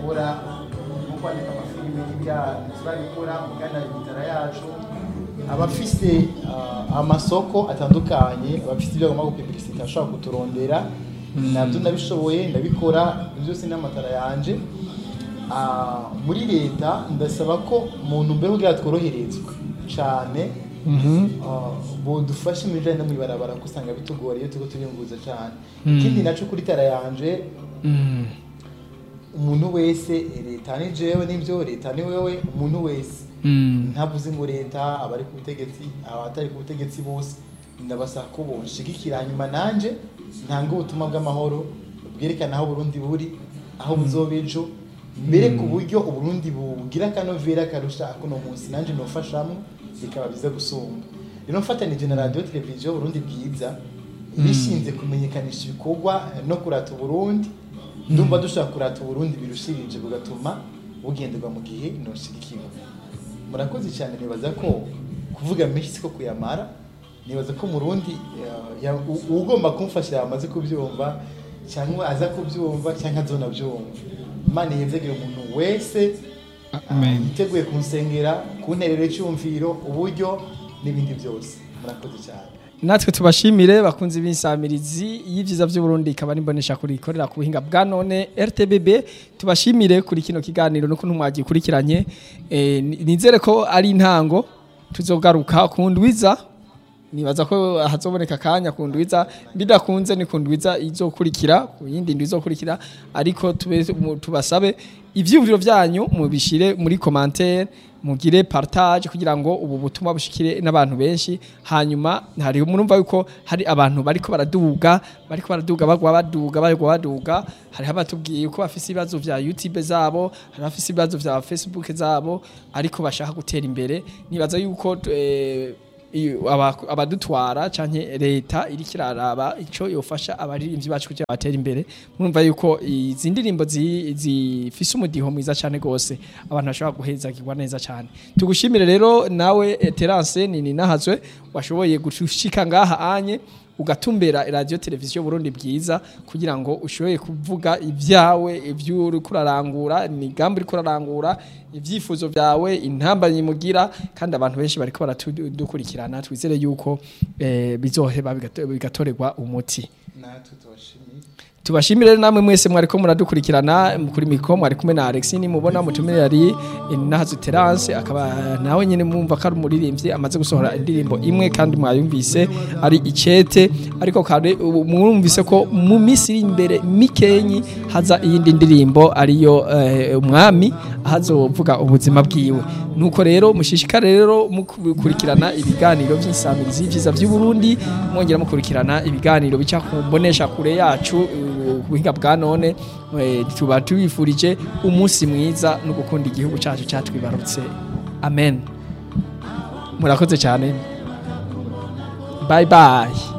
gukora nko kwandika amafilime n'ibyaha turabikora mugana ibitara yacu abafise amasoko atandukanye abafise ibyo bagomba gupublicity ashobora kuturondera nabyo ndabishoboye ndabikora byose n'amatara yanje muri leta ndasaba ko umuntu mbere kugira tworoherezwe cyane bodufashe mu bijyanye no mu ibarabara ko usanga bitugora iyo turiko turiyunguruza cyane ikindi naco kuri tara yanje umuntu wese leta ni jewe n'ibyo leta ni wewe umuntu wese ntavuze ngo leta abari ku butegetsi abatari ku butegetsi bose ndabasaba ko bonshigikira hanyuma nanje ntanga ubutumwa bw'amahoro bwerekana aho Burundi buri aho buzoba ejo mbere ku buryo Uburundi bugira kanovera karusha akuno munsi nanje nofashamo bikaba biza gusumba rero mfatanije na radio televiziyo Burundi bwiza bishinze kumenyekanisha ibikorwa no kurata Burundi ndumva dushaka kurata Burundi birushirije bugatuma bugenderwa mu gihe noshigikiwe murakoze cyane nibaza ko kuvuga menshi siko kuyamara nibaza ko Murundi ugomba kumfasha amaze kubyumva cyangwa aza kubyumva cyangwa azona byumva Imana yevegere umuntu wese yiteguye kunsengera kunterera cyumviro uburyo n'ibindi byose murakoze cyane natwe tubashimire bakunze b'insamirizi y'ivyiza by'u Burundi ikaba nimbonesha kuri ikorera ku buhinga bwa none RTBB tubashimire kuri kino kiganiro no kuntumwagiye kurikiranye nizere ko ari intango tuzogaruka kundwiza nibaza ko hazoboneka kanya kundwiza bidakunze ni kundwiza izokurikira ku yindi ndizokurikira ariko tubasabe ivyumviro byanyu mubishire muri commentaire mugire partage kugira ngo ubu butumwa bushikire n'abantu benshi hanyuma hari murumva yuko hari abantu bariko baraduga bagwa baduga hari abatubwiye yuko bafise ibibazo vya YouTube zabo hari bafise ibibazo vya Facebook zabo ariko bashaka gutera imbere nibaza yuko abadutwara canke leta iri kiraraba ico yofasha abaririmbyi bacu kugira batera imbere murumva yuko izi ndirimbo zifise umudiho mwiza cyane gose abantu bashobora guhezagirwa neza cyane tugushimire rero nawe Terence nini nahazwe washoboye gushika ngaha anye ugatumbera radio televiziyo Burundi bwiza kugira ngo ushoboye kuvuga ibyawe ivyuri kurarangura imigambi uri kurarangura ivyifuzo byawe intambanye mugira kandi abantu benshi bariko baradukurikirana twizere yuko bizoheba bigatorerwa umuti natwe tubashimire namwe mwese mwariko muradukurikirana kuri mikro mwari kumwe na Alex ni mubona mutumire yari nahazu Terence akaba nawe nyene mwumva ko ari umuririmbyi amaze gusohora indirimbo imwe kandi mwayumvise ari icete ariko kandi mwumvise ko mu misiri imbere mikenyi haza iyindi ndirimbo ariyo umwami ahazovuga ubuzima bwiwe nuko rero mushishikare rero mukurikirana ibiganiro by'insamirizi y'ivyiza by'u Burundi mwongera mukurikirana ibiganiro bica kumbonesha kure yacu kuhinga bwa none tuba tubifurije umunsi mwiza no gukunda igihugu cyacu cyatwibarutse amen murakoze cyane bye bye